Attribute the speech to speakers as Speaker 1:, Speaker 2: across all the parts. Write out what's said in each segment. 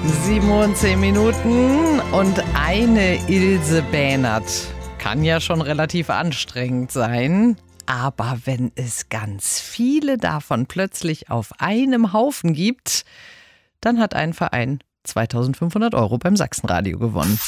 Speaker 1: 7:10 und eine Ilse Bähnert kann ja schon relativ anstrengend sein. Aber wenn es ganz viele davon plötzlich auf einem Haufen gibt, dann hat ein Verein 2.500 € beim Sachsenradio gewonnen.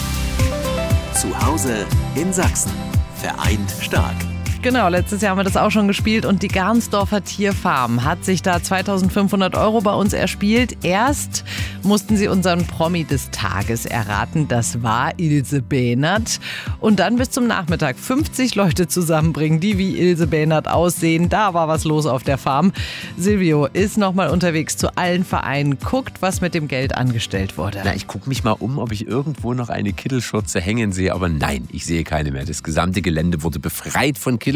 Speaker 2: Zu Hause in Sachsen. Vereint stark.
Speaker 1: Genau, letztes Jahr haben wir das auch schon gespielt und die Garnsdorfer Tierfarm hat sich da 2.500 € bei uns erspielt. Erst mussten sie unseren Promi des Tages erraten, das war Ilse Bähnert. Und dann bis zum Nachmittag 50 Leute zusammenbringen, die wie Ilse Bähnert aussehen. Da war was los auf der Farm. Silvio ist nochmal unterwegs zu allen Vereinen, guckt, was mit dem Geld angestellt wurde.
Speaker 3: Na, ich gucke mich mal um, ob ich irgendwo noch eine Kittelschürze hängen sehe. Aber nein, ich sehe keine mehr. Das gesamte Gelände wurde befreit von Kittelschürzen.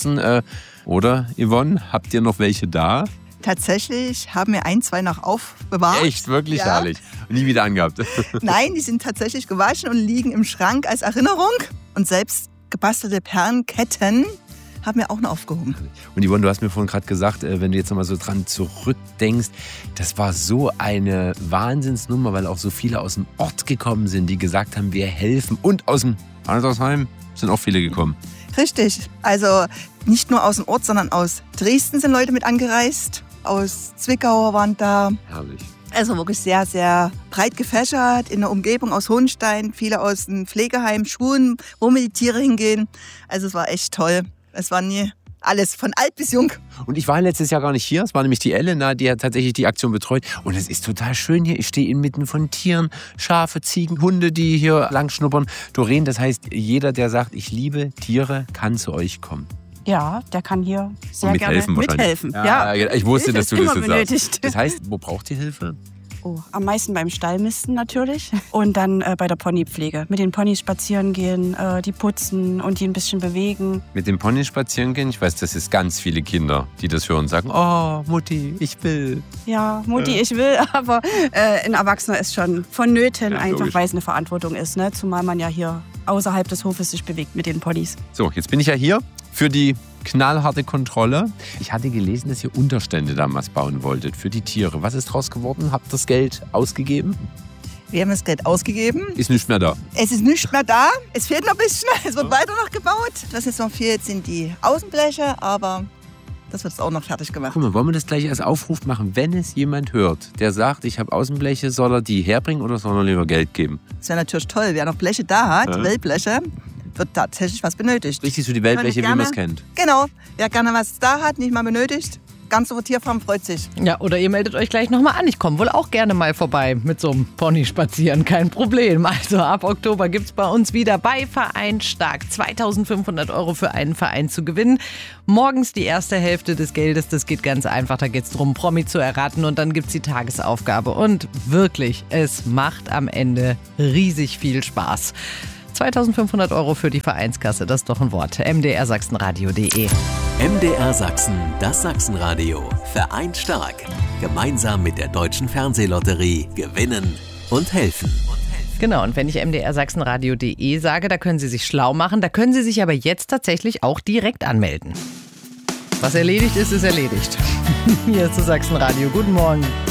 Speaker 3: Oder, Yvonne, habt ihr noch welche da?
Speaker 4: Tatsächlich haben wir 1, 2 noch aufbewahrt.
Speaker 3: Echt, wirklich
Speaker 4: ja.
Speaker 3: Herrlich. Nie wieder angehabt.
Speaker 4: Nein, die sind tatsächlich gewaschen und liegen im Schrank als Erinnerung. Und selbst gebastelte Perlenketten haben wir auch noch aufgehoben.
Speaker 3: Und Yvonne, du hast mir vorhin gerade gesagt, wenn du jetzt nochmal so dran zurückdenkst, das war so eine Wahnsinnsnummer, weil auch so viele aus dem Ort gekommen sind, die gesagt haben, wir helfen. Und aus dem Altersheim sind auch viele gekommen.
Speaker 4: Richtig. Also nicht nur aus dem Ort, sondern aus Dresden sind Leute mit angereist. Aus Zwickau waren da.
Speaker 3: Herrlich.
Speaker 4: Also wirklich sehr, sehr breit gefächert in der Umgebung aus Hohenstein. Viele aus dem Pflegeheim, Schulen, wo mir die Tiere hingehen. Also es war echt toll. Es war nie alles, von alt bis jung.
Speaker 3: Und ich war letztes Jahr gar nicht hier. Es war nämlich die Elena, die hat tatsächlich die Aktion betreut. Und es ist total schön hier. Ich stehe inmitten von Tieren, Schafe, Ziegen, Hunde, die hier lang schnuppern. Doreen, das heißt, jeder, der sagt, ich liebe Tiere, kann zu euch kommen.
Speaker 5: Ja, der kann hier sehr
Speaker 3: mithelfen
Speaker 5: gerne mithelfen. Ja.
Speaker 3: Ich wusste, dass du das so
Speaker 5: benötigt.
Speaker 3: sagst. Das heißt, wo braucht ihr Hilfe?
Speaker 5: Oh, am meisten beim Stallmisten natürlich und dann bei der Ponypflege. Mit den Ponys spazieren gehen, die putzen und die ein bisschen bewegen.
Speaker 3: Mit den Ponys spazieren gehen? Ich weiß, das ist ganz viele Kinder, die das hören und sagen, oh, Mutti, ich will.
Speaker 5: Ja, Mutti, ich will, aber ein Erwachsener ist schon vonnöten,
Speaker 3: Ja,
Speaker 5: einfach
Speaker 3: logisch.
Speaker 5: weil es eine Verantwortung ist, ne? Zumal man ja hier außerhalb des Hofes sich bewegt mit den Ponys.
Speaker 3: So, jetzt bin ich ja hier für die knallharte Kontrolle. Ich hatte gelesen, dass ihr Unterstände damals bauen wolltet für die Tiere. Was ist draus geworden? Habt ihr das Geld ausgegeben?
Speaker 4: Wir haben das Geld ausgegeben.
Speaker 3: Ist nicht mehr da.
Speaker 4: Es ist nicht mehr da. Es fehlt noch ein bisschen. Es wird weiter noch gebaut. Was jetzt noch fehlt, sind die Außenbleche, aber das wird auch noch fertig gemacht.
Speaker 3: Guck mal, wollen wir das gleich als Aufruf machen? Wenn es jemand hört, der sagt, ich habe Außenbleche, soll er die herbringen oder soll er lieber Geld geben?
Speaker 4: Das wäre natürlich toll. Wer noch Bleche da hat, Wellbleche, wird tatsächlich was benötigt.
Speaker 3: Richtig so die Weltbleche, wie man es kennt.
Speaker 4: Genau. Wer gerne was da hat, nicht mal benötigt, ganz unsere Tierfarm freut sich.
Speaker 1: Ja, oder ihr meldet euch gleich nochmal an. Ich komme wohl auch gerne mal vorbei mit so einem Pony spazieren. Kein Problem. Also ab Oktober gibt es bei uns wieder bei Verein Stark 2.500 € für einen Verein zu gewinnen. Morgens die erste Hälfte des Geldes. Das geht ganz einfach. Da geht es darum, Promi zu erraten. Und dann gibt es die Tagesaufgabe. Und wirklich, es macht am Ende riesig viel Spaß. 2.500 € für die Vereinskasse, das ist doch ein Wort. mdrsachsenradio.de.
Speaker 2: MDR Sachsen, das Sachsenradio. Vereint stark. Gemeinsam mit der Deutschen Fernsehlotterie gewinnen und helfen.
Speaker 1: Genau, und wenn ich mdrsachsenradio.de sage, da können Sie sich schlau machen. Da können Sie sich aber jetzt tatsächlich auch direkt anmelden. Was erledigt ist, ist erledigt. Hier ist das Sachsenradio. Guten Morgen.